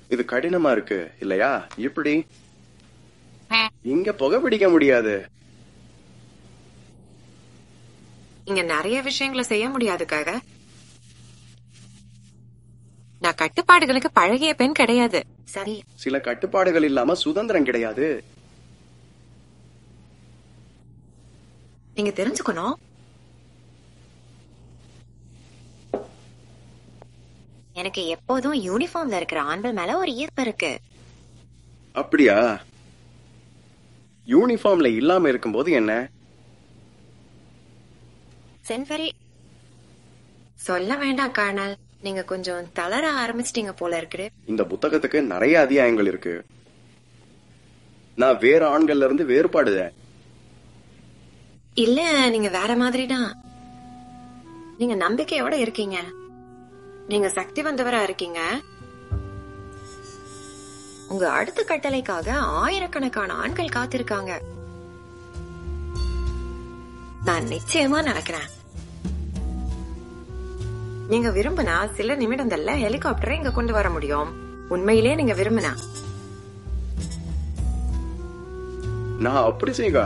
இது கடினமா இருக்கு இல்லையா? இப்படி இங்க புகை பிடிக்க முடியாது. இங்க நிறைய விஷயங்களை செய்ய முடியாதுக்காக. நான் கட்டுப்பாடுகளுக்கு பழகிய பெண் கிடையாது. சரி, சில கட்டுப்பாடுகள் இல்லாம சுதந்திரம் கிடையாது. நீங்க தெரிஞ்சுக்கணும். எனக்கு எப்போதும் யூனிஃபார்ம்ல இருக்கிற ஆண்கள் மேல ஒரு ஈர்ப்பு இருக்கு. அப்படியா? யூனிஃபார்ம்ல இல்லாம இருக்கும்போது என்ன? சென்வரி, சொல்ல வேண்டாம் கர்னல், நீங்க கொஞ்சம் தளர ஆரம்பிச்சிட்டீங்க போல இருக்குது. இந்த புத்தகத்துக்கு நிறைய அத்தியாயங்கள் இருக்கு. நான் வேற ஆண்கள்ல இருந்து வேறுபாடுதேன். இல்ல, நீங்க வேற மாதிரிதான். நீங்க நம்பிக்கையோட இருக்கீங்க. நீங்க சக்தி வந்தவரா இருக்கீங்க. உங்க அடுத்த கட்டளைக்காக ஆயிரக்கணக்கான ஆண்கள் காத்திருக்காங்க. நான் நிச்சயமா நடக்கிறேன். நீங்க விரும்பினா சில நிமிடங்கள்ல ஹெலிகாப்டரை இங்க கொண்டு வர முடியும். உண்மையிலே நீங்க விரும்பினா. நான் அப்படி செய்க.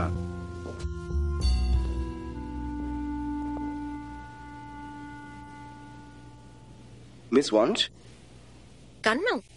மிஸ் வான்ச், கண்ணம்,